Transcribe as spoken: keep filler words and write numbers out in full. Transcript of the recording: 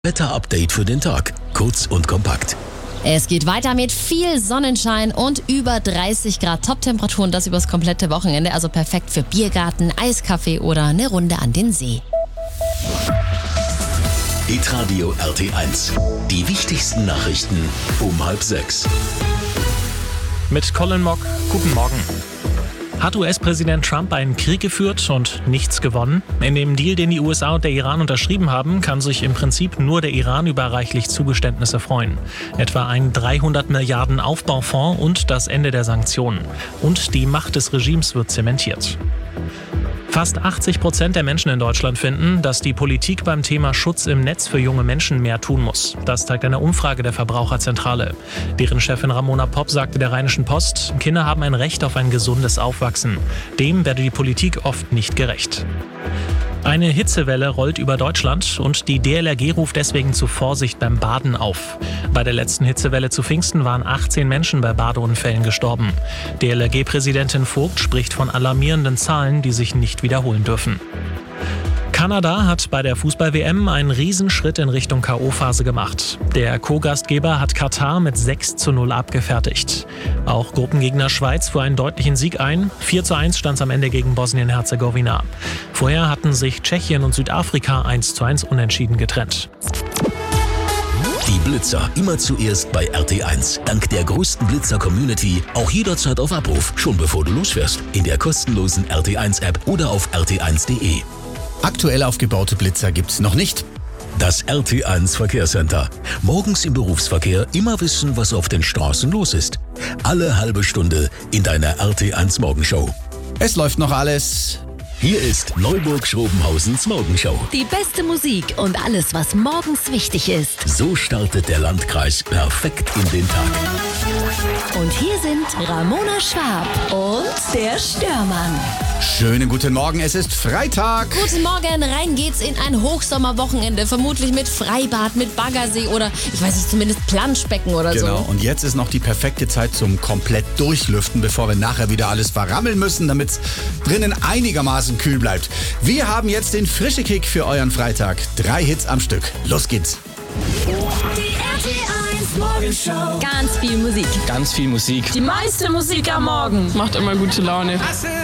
Wetter-Update für den Tag. Kurz und kompakt. Es geht weiter mit viel Sonnenschein und über dreißig Grad Top-Temperaturen, das übers komplette Wochenende. Also perfekt für Biergarten, Eiskaffee oder eine Runde an den See. Hitradio R T eins. Die wichtigsten Nachrichten um halb sechs. Mit Colin Mock, guten Morgen. Hat U S-Präsident Trump einen Krieg geführt und nichts gewonnen? In dem Deal, den die U S A und der Iran unterschrieben haben, kann sich im Prinzip nur der Iran über reichlich Zugeständnisse freuen. Etwa ein dreihundert Milliarden Aufbaufonds und das Ende der Sanktionen. Und die Macht des Regimes wird zementiert. Fast achtzig Prozent der Menschen in Deutschland finden, dass die Politik beim Thema Schutz im Netz für junge Menschen mehr tun muss. Das zeigt eine Umfrage der Verbraucherzentrale. Deren Chefin Ramona Popp sagte der Rheinischen Post, Kinder haben ein Recht auf ein gesundes Aufwachsen. Dem werde die Politik oft nicht gerecht. Eine Hitzewelle rollt über Deutschland und die D L R G ruft deswegen zu Vorsicht beim Baden auf. Bei der letzten Hitzewelle zu Pfingsten waren achtzehn Menschen bei Badeunfällen gestorben. D L R G-Präsidentin Vogt spricht von alarmierenden Zahlen, die sich nicht wiederholen dürfen. Kanada hat bei der Fußball-W M einen Riesenschritt in Richtung K O-Phase gemacht. Der Co-Gastgeber hat Katar mit sechs zu null abgefertigt. Auch Gruppengegner Schweiz fuhr einen deutlichen Sieg ein. vier zu eins stand es am Ende gegen Bosnien-Herzegowina. Vorher hatten sich Tschechien und Südafrika eins zu eins unentschieden getrennt. Die Blitzer immer zuerst bei R T eins. Dank der größten Blitzer-Community auch jederzeit auf Abruf, schon bevor du losfährst. In der kostenlosen R T eins App oder auf r t eins punkt d e. Aktuell aufgebaute Blitzer gibt's noch nicht. Das R T eins Verkehrscenter. Morgens im Berufsverkehr immer wissen, was auf den Straßen los ist. Alle halbe Stunde in deiner R T eins Morgenshow. Es läuft noch alles. Hier ist Neuburg-Schrobenhausens Morgenshow. Die beste Musik und alles, was morgens wichtig ist. So startet der Landkreis perfekt in den Tag. Und hier sind Ramona Schwab und der Störmann. Schönen guten Morgen, es ist Freitag. Guten Morgen, rein geht's in ein Hochsommerwochenende. Vermutlich mit Freibad, mit Baggersee oder, ich weiß nicht, zumindest Planschbecken oder Genau, so. und jetzt ist noch die perfekte Zeit zum komplett Durchlüften, bevor wir nachher wieder alles verrammeln müssen, damit es drinnen einigermaßen kühl bleibt. Wir haben jetzt den frische Kick für euren Freitag. Drei Hits am Stück. Los geht's. Die R T eins Morgenshow. Ganz viel Musik. Ganz viel Musik. Die meiste Musik am Morgen macht immer gute Laune.